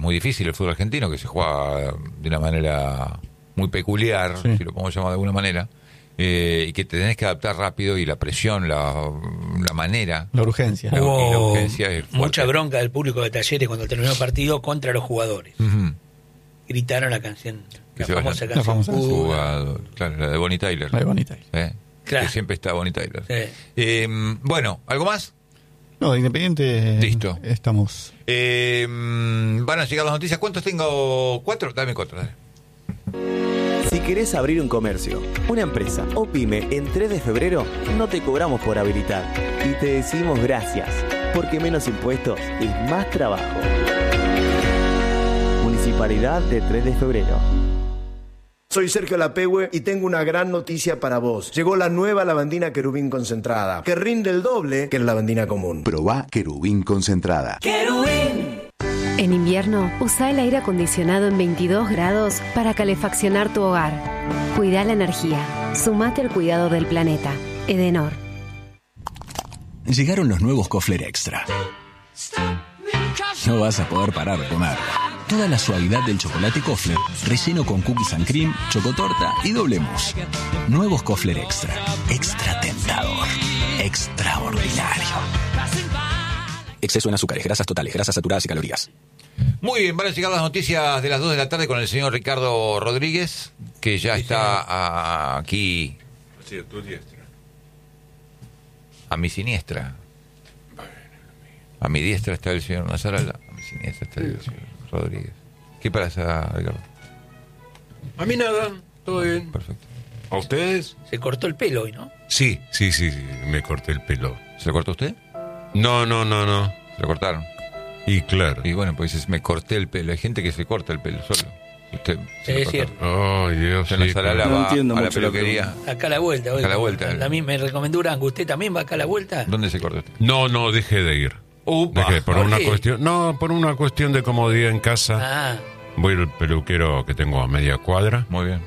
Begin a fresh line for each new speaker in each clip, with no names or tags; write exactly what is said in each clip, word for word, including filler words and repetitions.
muy difícil el fútbol argentino, que se juega de una manera muy peculiar, sí. si lo podemos llamar de alguna manera, eh, y que te tenés que adaptar rápido, y la presión, la, la manera...
La urgencia.
La, Hubo
y la urgencia es
mucha bronca del público de Talleres cuando terminó el partido contra los jugadores. Uh-huh. Gritaron la canción, la famosa canción. La famosa
Jugador, claro, la de Bonnie Tyler.
La de Bonnie Tyler.
¿Eh? Claro. Que siempre está Bonnie Tyler.
Sí.
Eh, bueno, ¿algo más?
No, de Independiente.
Listo.
Estamos.
Eh, van a llegar las noticias. ¿Cuántos tengo? ¿Cuatro? Dame cuatro, dale.
Si querés abrir un comercio, una empresa o pyme en tres de febrero, no te cobramos por habilitar. Y te decimos gracias, porque menos impuestos es más trabajo. Municipalidad de tres de febrero.
Soy Sergio Lapehue y tengo una gran noticia para vos. Llegó la nueva lavandina Querubín concentrada, que rinde el doble que la lavandina común.
Probá Querubín concentrada.
¡Querubín! En invierno, usa el aire acondicionado en veintidós grados para calefaccionar tu hogar. Cuida la energía. Sumate al cuidado del planeta. Edenor.
Llegaron los nuevos Kofler Extra. No vas a poder parar de comer. Toda la suavidad del chocolate Kofler, relleno con cookies and cream, chocotorta y doble mousse. Nuevos Kofler Extra. Extra tentador. Extraordinario. Exceso en azúcares, grasas totales, grasas saturadas y calorías.
Muy bien, van a llegar las noticias de las dos de la tarde con el señor Ricardo Rodríguez, que ya está a, aquí.
Sí, a tu diestra.
A mi siniestra. A mi diestra está el señor Nazarala, a mi siniestra está el señor Rodríguez. ¿Qué pasa, Ricardo?
A mí nada, todo bien.
Perfecto.
¿A ustedes?
Se cortó el pelo hoy, ¿no?
Sí, sí, sí, sí, me corté el pelo.
¿Se lo cortó usted?
No, no, no, no.
¿Se lo cortaron?
Y claro.
Y bueno, pues es, me corté el pelo. Hay gente que se corta el pelo solo. Usted
sí, es cierto.
Oh, Dios.
Se nos
claro.
no entiendo a la peluquería.
Acá a la vuelta. Hoy,
acá a la vuelta.
A mí me recomendó Urango. ¿Usted también va acá a la vuelta?
¿Dónde se corta usted?
No, no, dejé de ir.
Upa,
dejé, por
¿por
una
qué?
cuestión, no, por una cuestión de comodidad en casa.
Ah.
Voy al peluquero que tengo a media cuadra.
Muy bien.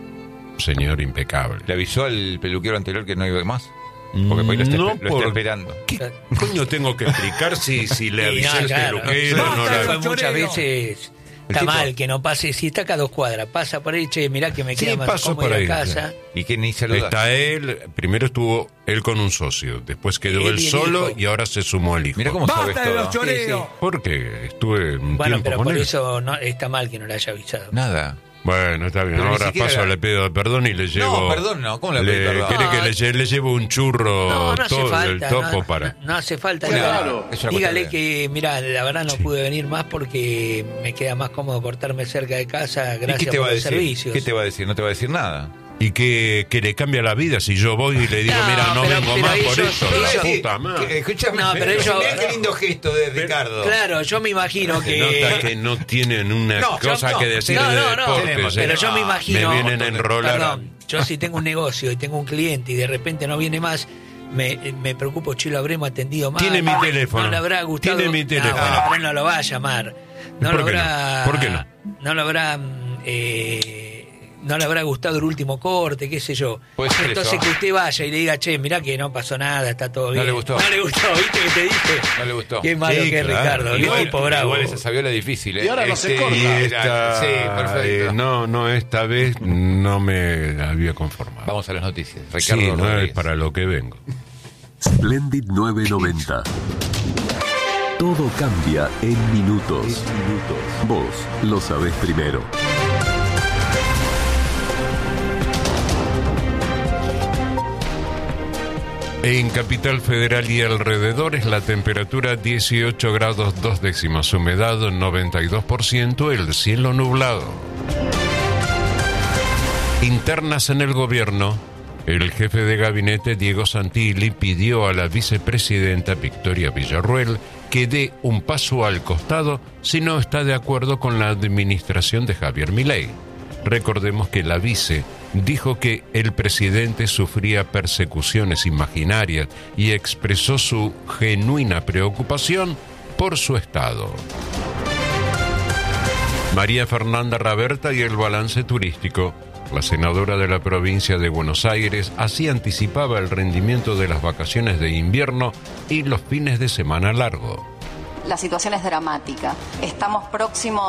Señor impecable.
¿Le avisó al peluquero anterior que no iba más? Porque por ahí lo está,
no,
lo está
por...
esperando.
¿Qué coño tengo que explicar si, si le avisé al
no, claro,
peluquero?
No,
no,
no,
no,
no, muchas veces está
tipo...
mal que no pase. Si está acá a dos cuadras, pasa por ahí, che, mirá que me queda
sí,
más cómodo en casa.
Y que ni saluda.
Está él, primero estuvo él con un socio, después quedó él, él solo y ahora se sumó el hijo.
Mira cómo sabes todo.
De los choreos. Sí, sí.
Porque estuve un
bueno,
tiempo
pero
con
por
él.
eso no, está mal que no le haya avisado.
Nada.
Bueno, está bien.
Pero
ahora paso, la... le pido perdón y le llevo...
No, perdón, no. ¿Cómo le pido perdón?
¿Quiere
no,
que le, lle- le llevo un churro
no, no
todo
falta,
del topo
no,
para...?
No, no hace falta.
Claro.
Dígale, dígale que, mira, la verdad no sí. pude venir más porque me queda más cómodo cortarme cerca de casa gracias
¿Y qué te
por
va a
los
decir?
servicios.
¿Qué te va a decir? No te va a decir nada.
Y que, que le cambia la vida si yo voy y le digo, no, mira, no
pero,
vengo
pero
más
ellos,
por eso.
ellos,
La puta madre.
Escúchame,
no, pero ellos,
mirá qué lindo gesto de Ricardo.
Claro, yo me imagino que...
Nota que no tienen una
no,
cosa
no,
que decir
no,
de
no, no,
deportes.
pero
¿eh?
yo me imagino...
Me vienen a enrolar.
Perdón, yo si tengo un negocio y tengo un cliente y de repente no viene más... Me, me preocupo, che, lo habremos atendido mal.
Tiene mi teléfono.
No le habrá gustado.
Tiene mi teléfono.
No, bueno, pero él no lo va a llamar. No
¿Por
lo
qué
habrá,
no? ¿Por qué no?
No le habrá. Eh, no le habrá gustado el último corte, qué sé yo.
Puede ser
Entonces
eso.
que usted vaya y le diga, che, mirá que no pasó nada, está todo bien.
No le gustó.
No le gustó, ¿viste que te dije?
No le gustó.
Qué malo
sí,
que es
claro.
Ricardo. Qué
Igual,
tipo bravo.
Igual esa sabiola es difícil, ¿eh?
Y ahora no
este,
se corta.
Y esta,
Sí, perfecto.
eh, no, no, esta vez no me había conformado.
Vamos a las noticias. Ricardo
Sí, no
Rodríguez.
es para lo que vengo.
Splendid novecientos noventa. Todo cambia en minutos. Vos lo sabés primero.
En Capital Federal y alrededores la temperatura dieciocho grados dos décimas, humedad noventa y dos por ciento, el cielo nublado. Internas en el gobierno. El jefe de gabinete, Diego Santilli, pidió a la vicepresidenta Victoria Villarruel que dé un paso al costado si no está de acuerdo con la administración de Javier Milei. Recordemos que la vice dijo que el presidente sufría persecuciones imaginarias y expresó su genuina preocupación por su estado. María Fernanda Raberta y el balance turístico. La senadora de la provincia de Buenos Aires así anticipaba el rendimiento de las vacaciones de invierno y los fines de semana largo.
La situación es dramática. Estamos próximos